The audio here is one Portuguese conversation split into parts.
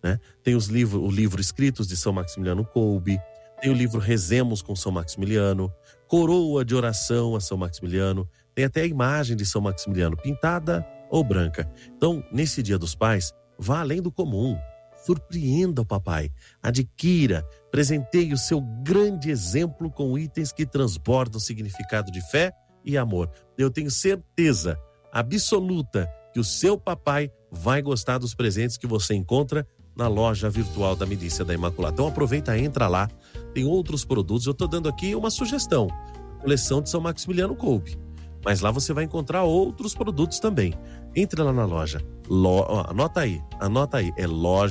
né? Tem o livro Escritos de São Maximiliano Kolbe, tem o livro Rezemos com São Maximiliano, Coroa de Oração a São Maximiliano, tem até a imagem de São Maximiliano, pintada ou branca. Então, nesse Dia dos Pais, vá além do comum, surpreenda o papai, adquira, presenteie o seu grande exemplo com itens que transbordam significado de fé e amor. Eu tenho certeza absoluta que o seu papai vai gostar dos presentes que você encontra na loja virtual da Milícia da Imaculada. Então aproveita, entra lá, tem outros produtos. Eu estou dando aqui uma sugestão, a coleção de São Maximiliano Kolbe, mas lá você vai encontrar outros produtos também. Entre lá na loja, anota aí, é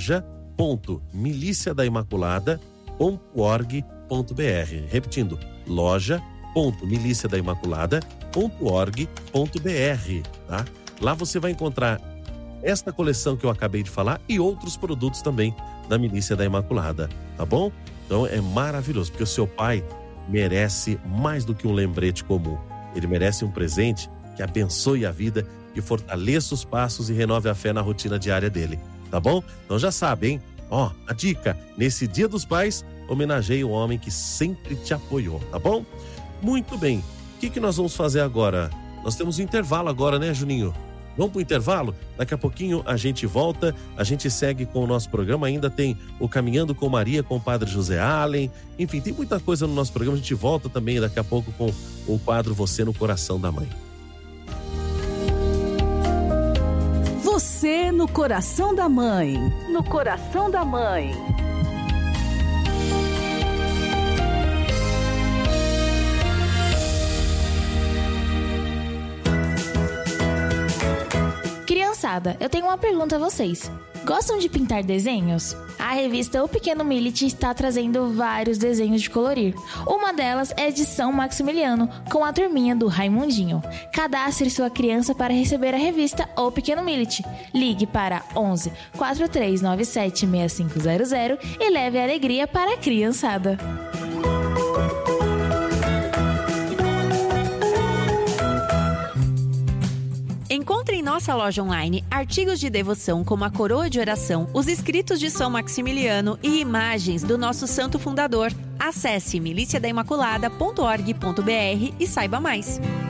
loja.miliciadaimaculada.org.br. Repetindo, loja.miliciadaimaculada.org.br, tá? Lá você vai encontrar esta coleção que eu acabei de falar e outros produtos também da Milícia da Imaculada, tá bom? Então é maravilhoso, porque o seu pai merece mais do que um lembrete comum. Ele merece um presente que abençoe a vida, que fortaleça os passos e renove a fé na rotina diária dele, tá bom? Então já sabe, hein? Ó, a dica, nesse Dia dos Pais, homenageie o homem que sempre te apoiou, tá bom? Muito bem, o que nós vamos fazer agora? Nós temos um intervalo agora, né, Juninho? Vamos para o intervalo? Daqui a pouquinho a gente volta, a gente segue com o nosso programa, ainda tem o Caminhando com Maria, com o Padre José Allen, enfim, tem muita coisa no nosso programa, a gente volta também daqui a pouco com o quadro Você no Coração da Mãe. Você no Coração da Mãe. No Coração da Mãe. Criançada, eu tenho uma pergunta a vocês. Gostam de pintar desenhos? A revista O Pequeno Millet está trazendo vários desenhos de colorir. Uma delas é de São Maximiliano, com a turminha do Raimundinho. Cadastre sua criança para receber a revista O Pequeno Millet. Ligue para 11 4397 6500 e leve a alegria para a criançada. Encontre em nossa loja online artigos de devoção como a Coroa de Oração, os Escritos de São Maximiliano e imagens do nosso santo fundador. Acesse miliciadaimaculada.org.br e saiba mais.